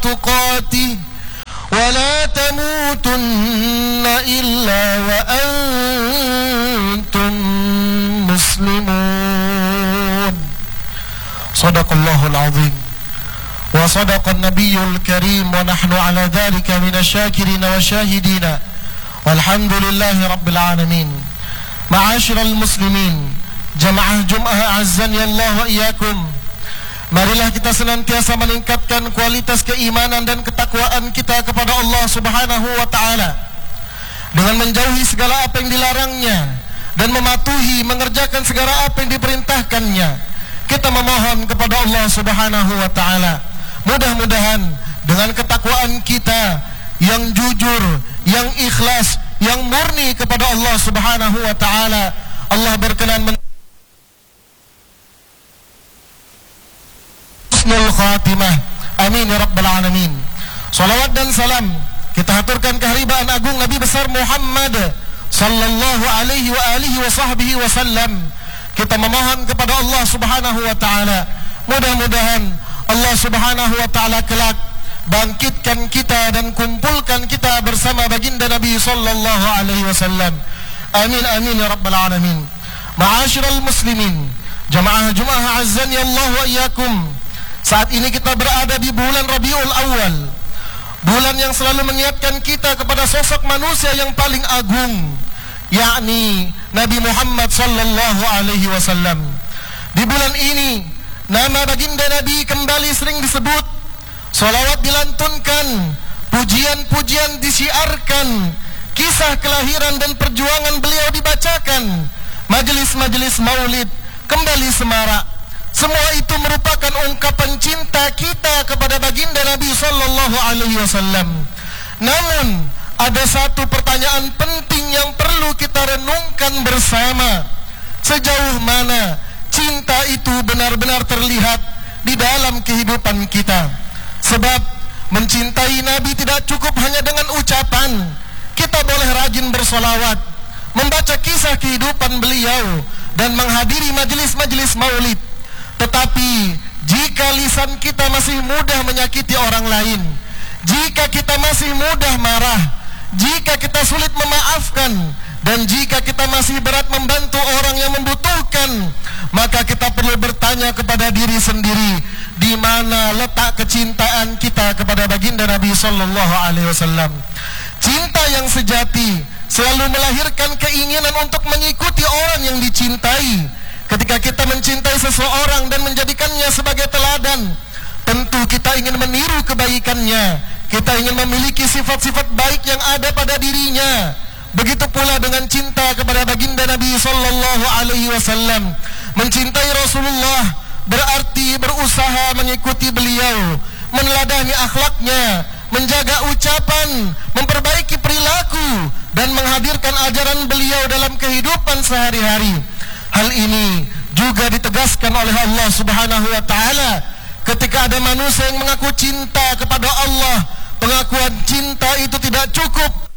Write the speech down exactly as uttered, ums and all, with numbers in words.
تقاته ولا تموتن إلا وأنتم مسلمون. صدق الله العظيم وصدق النبي الكريم ونحن على ذلك من الشاكرين والشاهدين والحمد لله رب العالمين. معاشر المسلمين, jamaah Jum'ah azani Allah wa iyyakum, marilah kita senantiasa meningkatkan kualitas keimanan dan ketakwaan kita kepada Allah Subhanahu wa taala dengan menjauhi segala apa yang dilarangnya dan mematuhi mengerjakan segala apa yang diperintahkannya. Kita memohon kepada Allah Subhanahu wa taala, mudah-mudahan dengan ketakwaan kita yang jujur, yang ikhlas, yang murni kepada Allah Subhanahu wa taala, Allah berkenan men husnul khatimah. Amin ya rabbal alamin. Salawat dan salam kita haturkan keharibaan agung Nabi besar Muhammad sallallahu alaihi wa alihi wa sahbihi wasallam. Kita memohon kepada Allah Subhanahu wa taala, mudah-mudahan Allah Subhanahu wa taala kelak bangkitkan kita dan kumpulkan kita bersama baginda Nabi sallallahu alaihi wasallam. Amin amin ya rabbal alamin. Ma'asyiral muslimin, jamaah Jum'ah azani Allah wa iyyakum, saat ini kita berada di bulan Rabiul Awal, bulan yang selalu mengingatkan kita kepada sosok manusia yang paling agung, yakni Nabi Muhammad sallallahu alaihi wasallam. Di bulan ini nama baginda Nabi kembali sering disebut, salawat dilantunkan, pujian-pujian disiarkan, kisah kelahiran dan perjuangan beliau dibacakan, majelis-majelis maulid kembali semarak. Semua itu merupakan ungkapan cinta kita kepada baginda Nabi sallallahu alaihi wasallam. Namun ada satu pertanyaan penting yang perlu kita renungkan bersama. Sejauh mana cinta itu benar-benar terlihat di dalam kehidupan kita? Sebab mencintai Nabi tidak cukup hanya dengan ucapan. Kita boleh rajin bersolawat, membaca kisah kehidupan beliau, dan menghadiri majelis-majelis maulid. Tetapi jika lisan kita masih mudah menyakiti orang lain, jika kita masih mudah marah, jika kita sulit memaafkan, dan jika kita masih berat membantu orang yang membutuhkan, maka kita perlu bertanya kepada diri sendiri, di mana letak kecintaan kita kepada baginda Nabi sallallahu alaihi wasallam. Cinta yang sejati selalu melahirkan keinginan untuk mengikuti orang yang dicintai. Ketika kita mencintai seseorang dan menjadikannya sebagai teladan, tentu kita ingin meniru kebaikannya, kita ingin memiliki sifat-sifat baik yang ada pada dirinya. Begitu pula dengan cinta kepada baginda Nabi sallallahu alaihi wasallam. Mencintai Rasulullah berarti berusaha mengikuti beliau, meneladani akhlaknya, menjaga ucapan, memperbaiki perilaku, dan menghadirkan ajaran beliau dalam kehidupan sehari-hari. Hal ini juga ditegaskan oleh Allah Subhanahu wa taala ketika ada manusia yang mengaku cinta kepada Allah. Pengakuan cinta itu tidak cukup